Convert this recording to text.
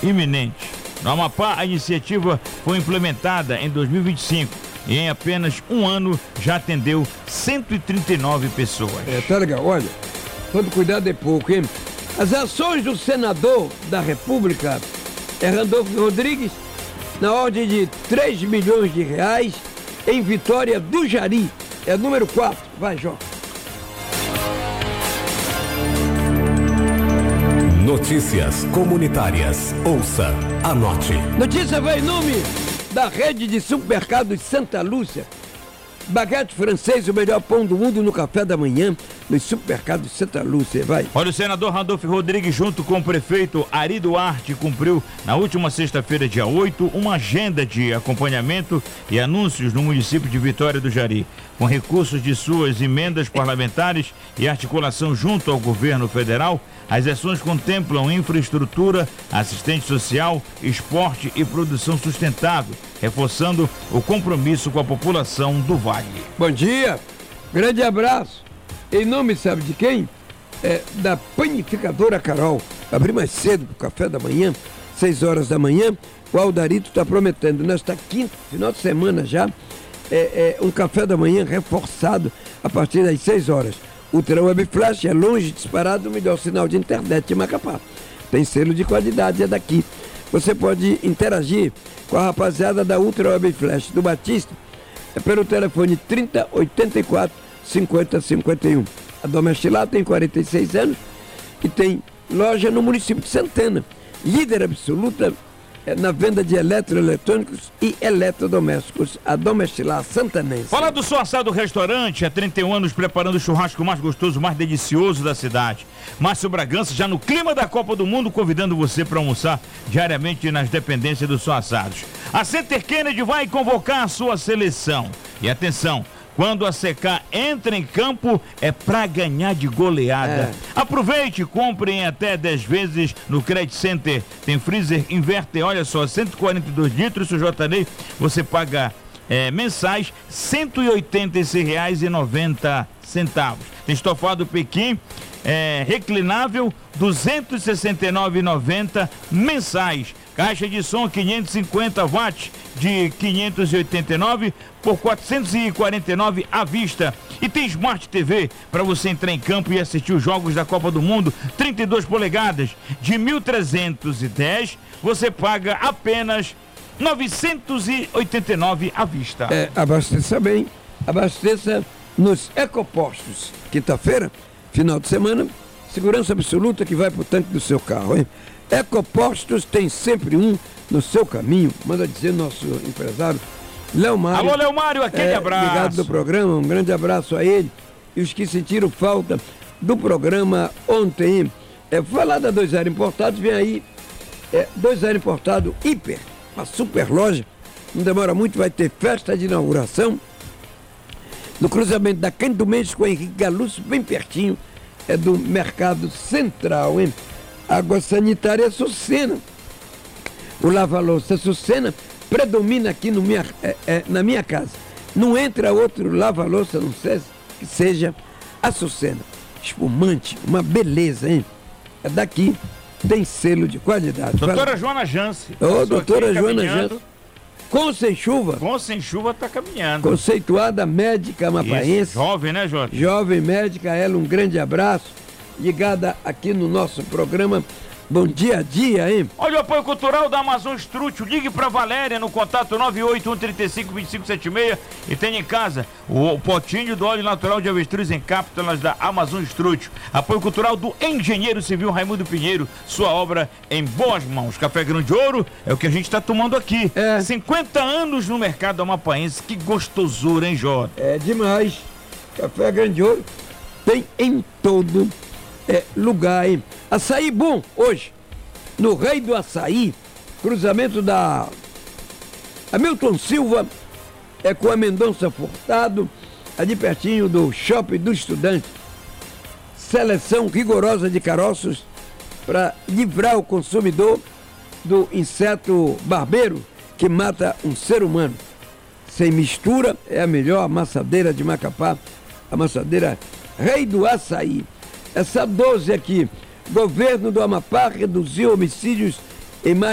iminente. No Amapá, a iniciativa foi implementada em 2025 e em apenas um ano já atendeu 139 pessoas. Tá legal. Olha, todo cuidado é pouco, hein? As ações do senador da República, Randolfo Rodrigues, na ordem de 3 milhões de reais, em Vitória do Jari. É número 4. Vai, Jó. Notícias comunitárias. Ouça, anote. Notícia vai em nome da rede de supermercados Santa Lúcia. Baguete francês, o melhor pão do mundo no café da manhã, nos supermercados Santa Lúcia. Vai. Olha, o senador Randolfo Rodrigues, junto com o prefeito Ari Duarte, cumpriu na última sexta-feira, dia 8, uma agenda de acompanhamento e anúncios no município de Vitória do Jari. Com recursos de suas emendas parlamentares e articulação junto ao governo federal, as ações contemplam infraestrutura, assistente social, esporte e produção sustentável, reforçando o compromisso com a população do Vale. Bom dia, grande abraço. Em nome, sabe de quem? Da Panificadora Carol. Abri mais cedo pro café da manhã, 6 horas da manhã. O Aldarito está prometendo nesta quinta, final de semana já, um café da manhã reforçado a partir das 6 horas. Ultra Web Flash é longe disparado o melhor sinal de internet de Macapá. Tem selo de qualidade, é daqui. Você pode interagir com a rapaziada da Ultra Web Flash do Batista pelo telefone 3084 5051. A Domestilá tem 46 anos e tem loja no município de Santana. Líder absoluta na venda de eletroeletrônicos e eletrodomésticos, a Domestilá santanense. Fala do Só Assado Restaurante, há 31 anos preparando o churrasco mais gostoso, mais delicioso da cidade. Márcio Bragança, já no clima da Copa do Mundo, convidando você para almoçar diariamente nas dependências do Só Assados. A Center Kennedy vai convocar a sua seleção. E atenção, quando a CK entra em campo, é pra ganhar de goleada. Aproveite, compre em até 10 vezes no Credit Center. Tem freezer inverter, olha só, 142 litros, o JD, você paga mensais R$ 186,90. Tem estofado Pequim, reclinável, R$ 269,90 mensais. Caixa de som 550 watts de 589 por 449 à vista. E tem Smart TV para você entrar em campo e assistir os jogos da Copa do Mundo, 32 polegadas de 1.310, você paga apenas 989 à vista. Abasteça bem, abasteça nos ecopostos. Quinta-feira, final de semana, segurança absoluta que vai pro tanque do seu carro, hein? Ecopostos tem sempre um no seu caminho, manda dizer nosso empresário Léo Mário. Alô, Léo Mário, aquele abraço. Ligado do programa, um grande abraço a ele e os que sentiram falta do programa ontem. Falar da 2R Importados, vem aí 2R Importado Hiper, uma super loja, não demora muito, vai ter festa de inauguração no cruzamento da Cândido Mendes com o Henrique Galúcio, bem pertinho, do Mercado Central, hein? Água sanitária Sucena. O lava-louça Sucena predomina aqui na minha casa. Não entra outro lava-louça, não sei que seja a Sucena. Espumante, uma beleza, hein? É daqui, tem selo de qualidade. Doutora Joana Jance. Doutora Joana Jance. Com ou sem chuva? Com ou sem chuva tá caminhando. Conceituada médica amapaense. Jovem, né, Jorge? Jovem médica, ela, um grande abraço. Ligada aqui no nosso programa Bom Dia a Dia, hein? Olha o apoio cultural da Amazon Estrútil. Ligue pra Valéria no contato 981352576 e tenha em casa o potinho do óleo natural de avestruz em cápsulas da Amazon Estrútil. Apoio cultural do Engenheiro Civil Raimundo Pinheiro. Sua obra em boas mãos. Café Grande Ouro é o que a gente tá tomando aqui. 50 anos no mercado amapaense. Que gostosura, hein, Jota? É demais. Café Grande Ouro tem em todo lugar, hein? Açaí bom hoje no Rei do Açaí, cruzamento da Hamilton Silva com a Mendonça Furtado, ali pertinho do Shopping do Estudante. Seleção rigorosa de caroços para livrar o consumidor do inseto barbeiro que mata um ser humano. Sem mistura, é a melhor amassadeira de Macapá, a amassadeira Rei do Açaí. Essa 12 aqui, governo do Amapá reduziu homicídios em mais